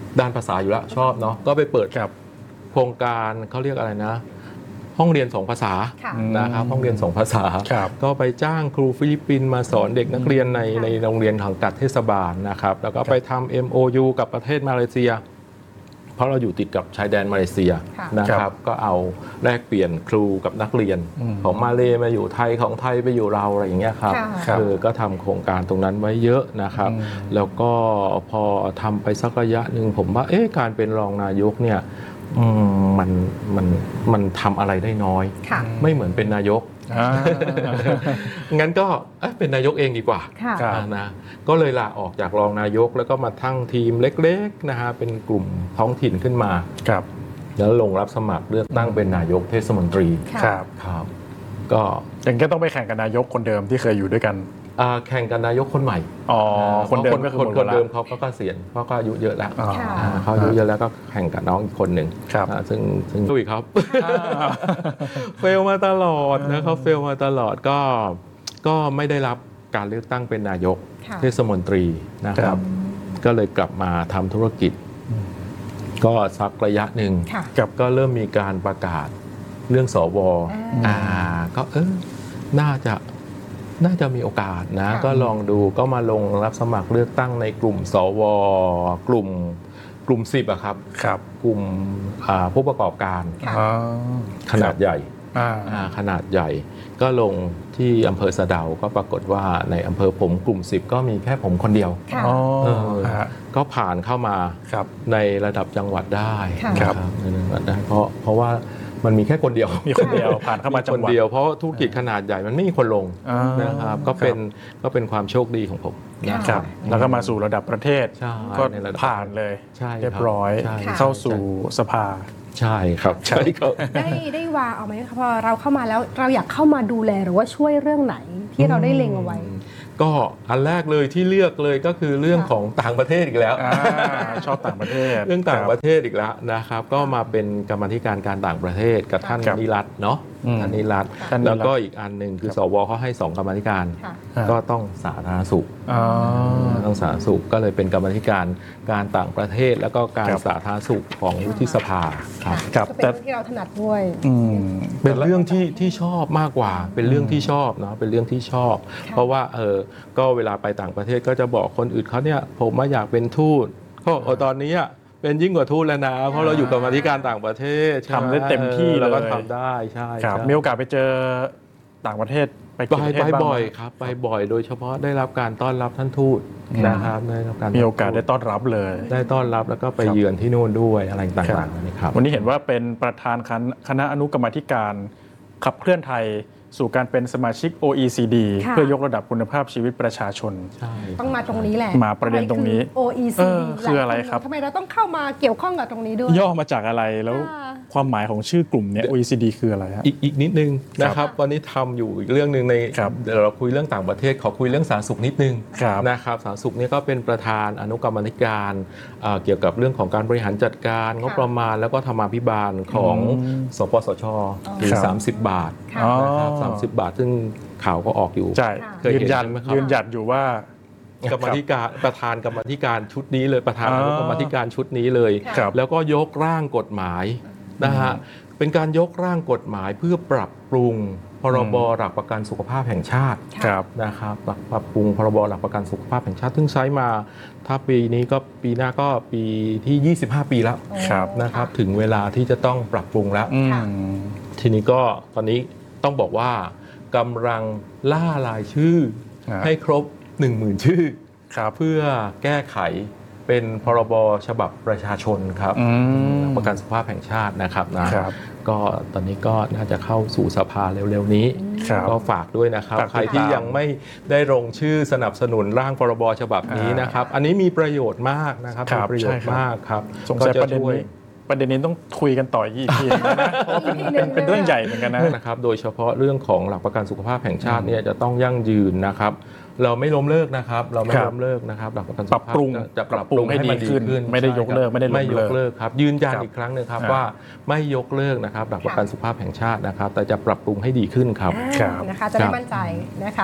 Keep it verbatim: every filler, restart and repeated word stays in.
ด้านภาษาอยู่แล้วชอบเนาะก็ไปเปิดกับโครงการเขาเรียกอะไรนะห้องเรียนสองภาษานะครับห้องเรียนสองภาษาก็ไปจ้างครูฟิลิปปินส์มาสอนเด็กนักเรียนในในโรงเรียนของกัดเทศบาลนะครับแล้วก็ไปทำ เอ็ม โอ ยู กับประเทศมาเลเซียเพราะเราอยู่ติดกับชายแดนมาเลเซียนะครับก็เอาแลกเปลี่ยนครูกับนักเรียนของมาเลมาอยู่ไทยของไทยไปอยู่เราอะไรอย่างเงี้ยครับคือก็ทำโครงการตรงนั้นไว้เยอะนะครับแล้วก็พอทำไปสักระยะหนึ่งผมว่าเอ๊ะการเป็นรองนายกเนี่ยมันมันมันทำอะไรได้น้อยไม่เหมือนเป็นนายกงั้นก็เป็นนายกเองดีกว่านะก็เลยลาออกจากรองนายกแล้วก็มาทั้งทีมเล็กๆนะฮะเป็นกลุ่มท้องถิ่นขึ้นมาแล้วลงรับสมัครเลือกตั้งเป็นนายกเทศมนตรีครับครับก็ยังก็ต้องไปแข่งกับนายกคนเดิมที่เคยอยู่ด้วยกันแข่งกับนายกคนใหม่อ๋อคนเดิมก็คือคนเดิมเขาก็เกษียณเขาก็อายุเยอะแล้วเขาอายุเยอะแล้วก็แข่งกับน้องอีกคนหนึ่งซึ่งซึ่งดุยครับเฟลมาตลอดนะครับเฟลมาตลอดก็ก็ไม่ได้รับการเลือกตั้งเป็นนายกเทศมนตรีนะครับก็เลยกลับมาทำธุรกิจก็สักระยะหนึ่งก็เริ่มมีการประกาศเรื่องสวอ่าก็เออน่าจะน่าจะมีโอกาสนะก็ลองดูก็มาลงรับสมัครเลือกตั้งในกลุ่มสวกลุ่มกลุ่มสิบอะครับครับกลุ่มผู้ประกอบการขนาดใหญ่ขนาดใหญ่ก็ลงที่อำเภอสะเดาก็ปรากฏว่าในอำเภอผมกลุ่มสิบก็มีแค่ผมคนเดียวก็ผ่านเข้ามาในระดับจังหวัดได้ครับในจังหวัดได้เพราะเพราะว่ามันมีแค่คนเดียวมีคนเดียวผ่านเข้ามาจังหวัดคนเดียวเพราะธุรกิจขนาดใหญ่มันไม่มีคนลงนะครับก็เป็นก็เป็นความโชคดีของผมนะครับแล้วก็มาสู่ระดับประเทศก็ผ่านเลยเรียบร้อยเข้าสู่สภาใช่ครับใช่ครับได้ได้วางเอาไหมพอเราเข้ามาแล้วเราอยากเข้ามาดูแลหรือว่าช่วยเรื่องไหนที่เราได้เล็งเอาไว้ก็อันแรกเลยที่เลือกเลยก็คือเรื่องของต่างประเทศอีกแล้วชอบต่างประเทศเรื่องต่างประเทศอีกแล้วนะครับก็มาเป็นกรรมาธิการการต่างประเทศกับท่านนิรัตน์เนาะท่านนิรัตน์แล้วก็อีกอันหนึ่งคือสวเขาให้สองกรรมาธิการก็ต้องสาธารณสุขต้องสาธารณสุขก็เลยเป็นกรรมาธิการการต่างประเทศแล้วก็การสาธารณสุขของวุฒิสภาครับเป็นเรื่องที่เราถนัดด้วยเป็นเรื่องที่ที่ชอบมากกว่าเป็นเรื่องที่ชอบเนาะเป็นเรื่องที่ชอบเพราะว่าเออก็เวลาไปต่างประเทศก็จะบอกคนอื่นเขาเนี่ยผมมาอยากเป็นทูตเขาบอกตอนนี้เป็นยิ่งกว่าทูตแล้วนะเพราะเราอยู่กับกรรมาธิการต่างประเทศทำได้เต็มที่เราก็ทำได้ใช่ครับมีโอกาสไปเจอต่างประเทศไปไปบ่อยครับไปบ่อยโดยเฉพาะได้รับการต้อนรับท่านทูตนะครับได้รับการมีโอกาสได้ต้อนรับเลยได้ต้อนรับแล้วก็ไปเยือนที่โน่นด้วยอะไรต่างๆนี่ครับวันนี้เห็นว่าเป็นประธานคณะอนุกรรมาธิการขับเคลื่อนไทยสู่การเป็นสมาชิก โอ อี ซี ดี เพื่อยกระดับคุณภาพชีวิตประชาชนต้องมาตรงนี้แหละมาประเด็นตรงนี้โอ อี ซี ดีคืออะไรครับทำไมเราต้องเข้ามาเกี่ยวข้องกับตรงนี้ด้วยย่อมาจากอะไรแล้วความหมายของชื่อกลุ่มเนี้ย โอ อี ซี ดี คืออะไรฮะอีกอีกนิดนึงนะครับตอนนี้ทำอยู่อีกเรื่องนึงในเดี๋ยวเราคุยเรื่องต่างประเทศขอคุยเรื่องสาธารณสุขนิดนึงนะครับสาธารณสุขนี่ก็เป็นประธานอนุกรรมาธิการเกี่ยวกับเรื่องของการบริหารจัดการงบประมาณแล้วก็ธรรมาภิบาลของสปสชหรือสามสิบบาทนะครับสามสิบบาทซึ่งข่าวก็ออกอยู่ใช่ยืนยันยืนยันอยู่ว่ากรรมธิการประธานกรรมธิการชุดนี้เลยประธานอนุกรรมธิการชุดนี้เลยแล้วก็ยกร่างกฎหมายนะฮะเป็นการยกร่างกฎหมายเพื่อปรับปรุงพรบหลักประกันสุขภาพแห่งชาตินะครับปรับปรุงพรบหลักประกันสุขภาพแห่งชาติซึ่งใช้มาถ้าปีนี้ก็ปีหน้าก็ปีที่ยี่สิบห้าปีแล้วนะครับถึงเวลาที่จะต้องปรับปรุงแล้วทีนี้ก็ตอนนี้ต้องบอกว่ากำลังล่ารายชื่อให้ครบ หนึ่งหมื่น ชื่อเพื่อแก้ไขเป็นพรบฉบับประชาชนครับประกันสุขภาพแห่งชาตินะครับนะก็ตอนนี้ก็น่าจะเข้าสู่สภาเร็วๆนี้ก็ฝากด้วยนะครับใครที่ยังไม่ได้ลงชื่อสนับสนุนร่างพรบฉบับนี้นะครับอันนี้มีประโยชน์มากนะครับมีประโยชน์มากครับก็จะช่วยประเด็นนี้ต้องคุยกันต่ออีกทีนะเพราะเป็นเป็นเรื่องใหญ่เหมือนกันนะครับโดยเฉพาะเรื่องของหลักประกันสุขภาพแห่งชาติเนี่ยจะต้องยั่งยืนนะครับเราไม่ล้มเลิกนะครับเราไม่ล้มเลิกนะครับหลักประกันสุขภาพจะปรับปรุงให้ดีขึ้นไม่ได้ยกเลิกไม่ได้ไม่ยกเลิกครับยืนยันอีกครั้งนึงครับว่าไม่ยกเลิกนะครับหลักประกันสุขภาพแห่งชาตินะครับแต่จะปรับปรุงให้ดีขึ้นครับนะคะจะได้มั่นใจนะคะ